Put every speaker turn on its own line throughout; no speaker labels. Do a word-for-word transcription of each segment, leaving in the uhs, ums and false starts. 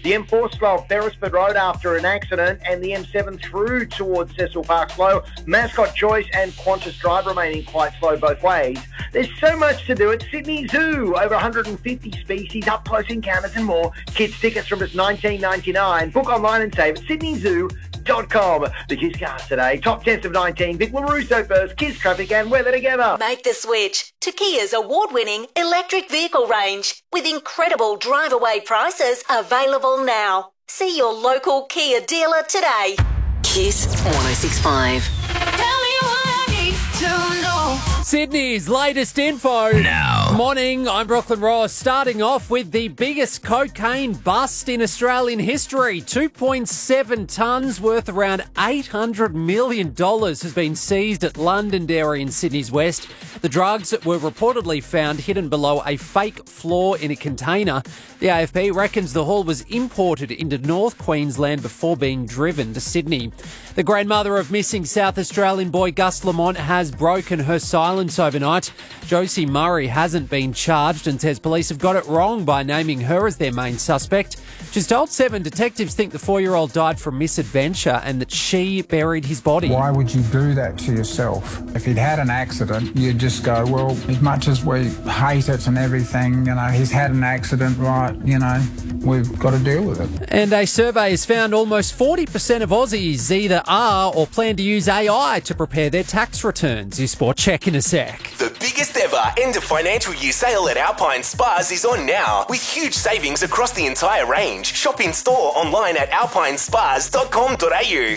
The M four slow off Beresford Road after an accident, and the M seven through towards Cecil Park slow. Mascot Choice and Qantas Drive remaining quite slow both ways. There's so much to do at Sydney Zoo. Over one hundred fifty species, up close encounters and more. Kids tickets from just nineteen ninety-nine. Book online and save at sydney zoo dot com. The Kiss Cast today. Top tens of nineteen. Vic LaRusso first. Kiss traffic and weather together.
Make the switch to Kia's award-winning electric vehicle range with incredible drive-away prices available now. See your local Kia dealer today.
Kiss one oh six point five.
Tell me what I need to know.
Sydney's latest info.
Now.
Morning, I'm Brooklyn Ross. Starting off with the biggest cocaine bust in Australian history. two point seven tonnes worth around eight hundred million dollars has been seized at Londonderry in Sydney's west. The drugs were reportedly found hidden below a fake floor in a container. The A F P reckons the haul was imported into North Queensland before being driven to Sydney. The grandmother of missing South Australian boy Gus Lamont has broken her silence overnight. Josie Murray hasn't been charged and says police have got it wrong by naming her as their main suspect. She's told Seven detectives think the four-year-old died from misadventure and that she buried his body.
Why would you do that to yourself? If he'd had an accident, you'd just go, well, as much as we hate it and everything, you know, he's had an accident, right, you know, we've got to deal with it.
And a survey has found almost forty percent of Aussies either are or plan to use A I to prepare their tax returns. Your sport check in a sec.
The biggest ever end of financial year sale at Alpine Spas is on now, with huge savings across the entire range. Shop in store, online at alpine spas dot com dot a u.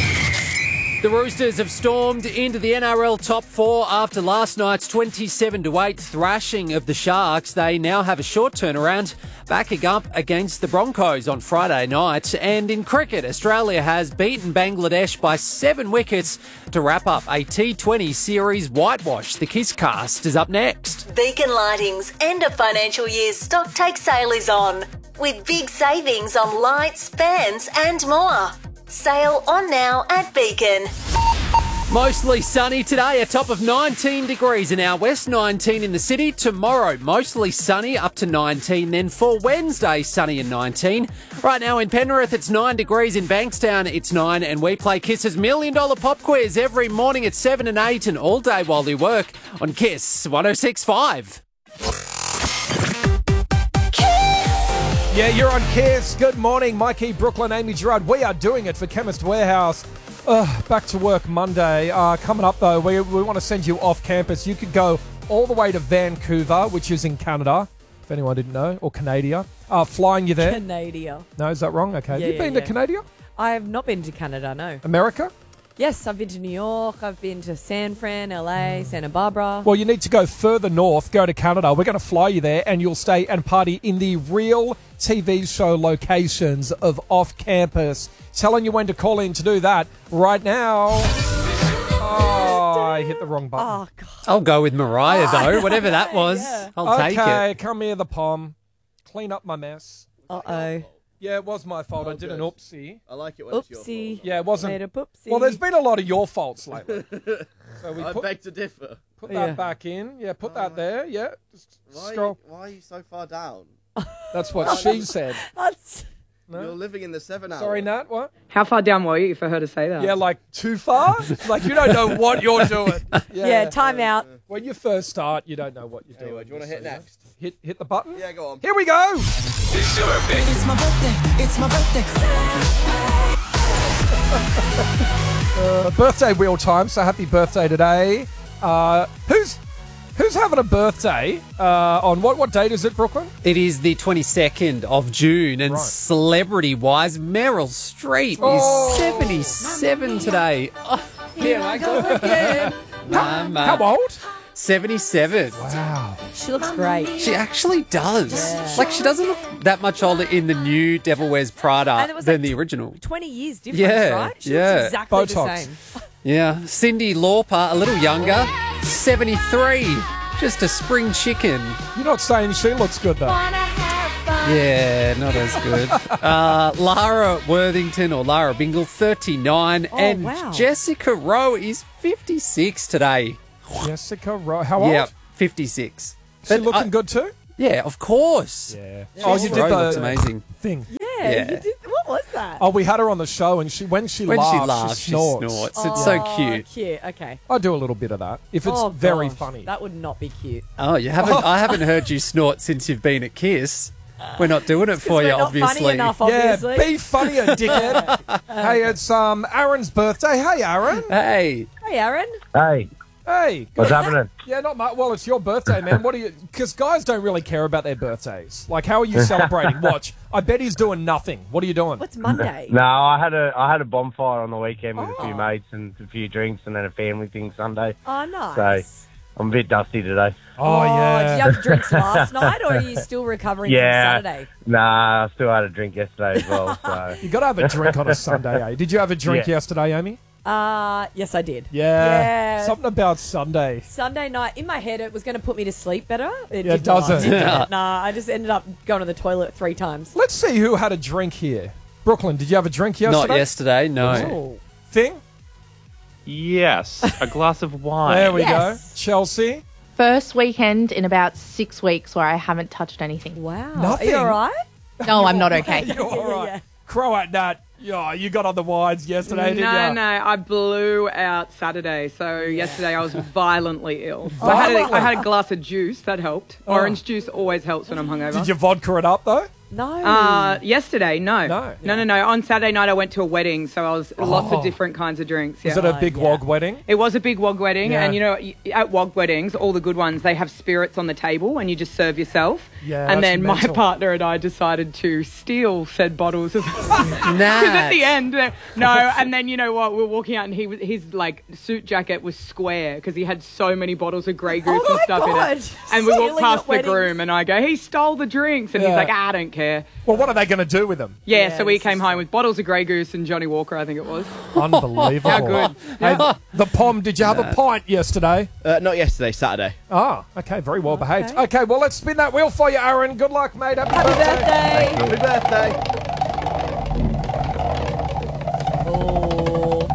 The Roosters have stormed into the N R L top four after last night's twenty-seven to eight thrashing of the Sharks. They now have a short turnaround, backing up against the Broncos on Friday night. And in cricket, Australia has beaten Bangladesh by seven wickets to wrap up a T twenty series whitewash. The Kiss Cast is up next.
Beacon Lighting's end of financial year stock take sale is on, with big savings on lights, fans and more. Sale on now at Beacon.
Mostly sunny today, a top of nineteen degrees in our west, nineteen in the city. Tomorrow, mostly sunny, up to nineteen. Then for Wednesday, sunny and nineteen. Right now in Penrith, it's nine degrees. In Bankstown, it's nine. And we play Kiss's Million Dollar Pop Quiz every morning at seven and eight and all day while you work on Kiss one oh six point five.
Yeah, you're on Kiss. Good morning, Mikey, Brooklyn, Amy Gerard. We are doing it for Chemist Warehouse. Uh, back to work Monday. Uh, coming up, though, we, we want to send you off campus. You could go all the way to Vancouver, which is in Canada, if anyone didn't know, or Canada. Uh, flying you there.
Canada.
No, is that wrong? Okay.
Yeah,
You've
yeah,
been
yeah.
to Canada?
I have not been to Canada, no.
America?
Yes, I've been to New York, I've been to San Fran, L A, Santa Barbara.
Well, you need to go further north, go to Canada. We're going to fly you there and you'll stay and party in the real T V show locations of off-campus. Telling you when to call in to do that right now. Oh, I hit the wrong button.
Oh, God.
I'll go with Mariah, though, whatever that was.
Yeah.
I'll take it.
Okay, come here, the pom. Clean up my mess.
Uh-oh.
Yeah, it was my fault.
Oh,
I did
good.
an oopsie.
I like it when it's your
Oopsie.
fault.
Yeah, it wasn't.
Made a poopsie.
Well, there's been a lot of your faults lately. So we
I
put,
beg to differ.
put that
Yeah.
back in. Yeah, put that there. Yeah. Just
Why,
scroll.
why are you so far down?
That's what she said.
That's...
No?
You're living in the seven hours.
Sorry, Nat, what?
How far down were you for her to say that?
Yeah, like too far? Like you don't know what you're doing. Yeah,
Yeah, time out.
When you first start, you don't know what you're doing.
Anyway, do you want to hit
So, yeah.
next?
Hit hit the button?
Yeah, go on.
Here we go!
It's your birthday. It's my birthday. It's my birthday.
Uh, birthday wheel time, so happy birthday today. Uh, who's who's having a birthday uh, on what, what date is it, Brooklyn?
It is the twenty-second of June, and
Right.
celebrity-wise, Meryl Streep
Oh.
is seventy-seven today. Oh, here I go again. Mama.
How old?
seventy-seven.
Wow.
She looks great.
She actually does.
Yeah.
Like, she doesn't look that much older in the new Devil Wears Prada
And it was
than
like
the original.
twenty years difference,
Yeah,
right? She
yeah.
looks exactly
Botox.
the same.
Yeah. Cyndi Lauper, a little younger, seventy-three. Just a spring chicken.
You're not saying she looks good, though.
Yeah, not as good. uh, Lara Worthington or Lara Bingle, thirty-nine.
Oh,
and
wow.
Jessica Rowe is fifty-six today.
Jessica Rowe. How old?
Yeah, fifty-six.
She
But
looking
I-
good, too?
Yeah, of course.
Yeah.
Oh, you did
the
looks amazing.
thing.
Yeah,
Yeah.
You did, what was that?
Oh, we had her on the show, and she when she
When
laughs,
she laughs,
she
she
snorts.
snorts. It's so
Oh,
cute.
Cute. Okay.
I do a little bit of that if it's
oh,
very
gosh,
funny.
That would not be cute.
Oh, you haven't? I haven't heard you snort since you've been at Kiss. We're not doing it for
we're
you,
not
obviously.
funny enough, obviously.
Yeah, be funnier, dickhead. Hey, it's um Aaron's birthday. Hey, Aaron.
Hey.
Hey, Aaron.
Hey,
Hey.
what's happening?
Yeah, not much. Well, it's your birthday, man. What are you? Because guys don't really care about their birthdays. Like, how are you celebrating? Watch. I bet he's doing nothing. What are you doing?
What's Monday?
No, I had a I had a bonfire on the weekend with a
Oh.
few mates and a few drinks, and then a family thing Sunday.
Oh, nice.
So I'm a bit dusty today.
Oh, yeah.
Did you have drinks last night, or are you still recovering
Yeah.
from Saturday?
Nah, I still had a drink yesterday as well. So
You got to have a drink on a Sunday, eh? Did you have a drink
Yeah.
yesterday, Amy?
Uh, yes, I did.
Yeah.
Yeah.
Something about Sunday.
Sunday night, in my head, it was going to put me to sleep better. It
Yeah,
did not.
does it?
Didn't
Yeah.
it? Nah, I just ended up going to the toilet three times.
Let's see who had a drink here. Brooklyn, did you have a drink yesterday?
Not yesterday, no.
Oh. Thing?
Yes, a glass of wine.
There we
Yes.
go. Chelsea?
First weekend in about six weeks where I haven't touched anything.
Wow.
Nothing?
Are you all right?
No, I'm not okay.
You're all right. Crow at that. Yeah, you got on the wines yesterday, didn't
No,
you?
no, I blew out Saturday. So yesterday I was violently ill. So I, had a,
Violently?
I had a glass of juice. That helped.
Oh.
Orange juice always helps when I'm hungover.
Did you vodka it up, though?
No.
Uh, yesterday, no.
No.
No, no, no. On Saturday night, I went to a wedding, so I was lots
Oh.
of different kinds of drinks.
Was
Yeah.
it a big wog wedding?
It was a big wog wedding,
Yeah.
and you know, y- at wog weddings, all the good ones, they have spirits on the table, and you just serve yourself.
Yeah,
and
that's
then
mental.
my partner and I decided to steal said bottles of. Because
Nah.
at the end, uh, no, and then you know what? We were walking out, and he was his like suit jacket was square because he had so many bottles of Grey Goose
Oh
and
my
stuff in
God.
it. And we walked
Stealing
past
at
the
weddings.
groom, and I go, "He stole the drinks," and
Yeah.
he's like, "I don't care."
Well, what are they going to do with them?
Yeah,
Yeah,
so we
this
came
is
home with bottles of Grey Goose and Johnny Walker, I think it was.
Unbelievable.
How good.
Hey, the Pom, did you have a pint yesterday?
Uh, not yesterday, Saturday.
Ah, okay, very well behaved. Okay, well, let's spin that wheel for you, Aaron. Good luck, mate. Happy, birthday.
Birthday.
Happy birthday.
Oh,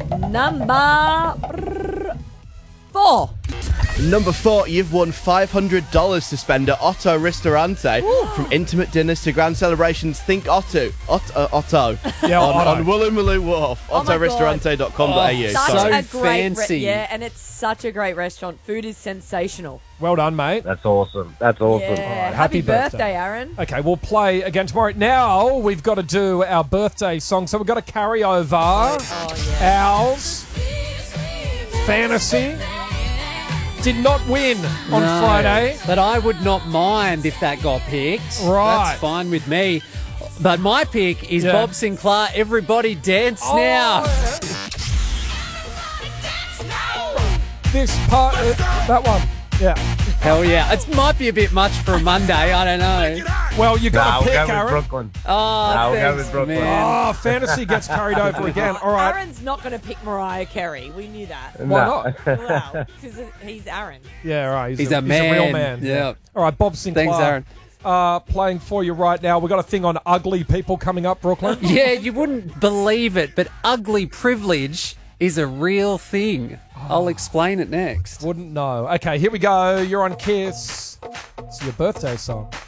number four.
Number four, you've won five hundred dollars to spend at Otto Ristorante. From intimate dinners to grand celebrations, think Otto. Otto. Uh, Otto.
Yeah,
on,
Otto.
on Woolloomooloo Wharf.
Oh my
otto ristorante dot com dot a u.
Such
So
a great
fancy.
Re- yeah, and it's such a great restaurant. Food is sensational.
Well done, mate.
that's awesome. That's awesome.
Yeah.
right,
Happy,
happy
birthday,
birthday.
Aaron.
Okay, we'll play again tomorrow. Now we've got to do our birthday song, so we've got to carry over
Oh, yeah.
ours. Fantasy did not win on
No,
Friday.
But I would not mind if that got picked.
Right.
That's fine with me. But my pick is
Yeah.
Bob Sinclair. Everybody dance now.
This part, uh, that one. Yeah.
Hell yeah. It might be a bit much for a Monday. I don't know.
Well, you got
Nah,
to
we'll
pick,
go with
Aaron.
Brooklyn.
Oh,
Nah, we'll go
thanks,
with Brooklyn.
man.
Oh, fantasy gets carried over again. All right.
Aaron's not going to pick Mariah Carey. We knew that.
Why
Nah.
not?
Wow, because he's Aaron.
Yeah, all right. He's,
He's
a,
a
He's a real
man.
man.
Yeah.
All right, Bob Sinclair.
Thanks, Aaron.
Uh, playing for you right now. We've got a thing on ugly people coming up, Brooklyn.
Yeah, you wouldn't believe it, but ugly privilege is a real thing. I'll explain it next.
Wouldn't know. Okay, here we go. You're on Kiss. It's your birthday song.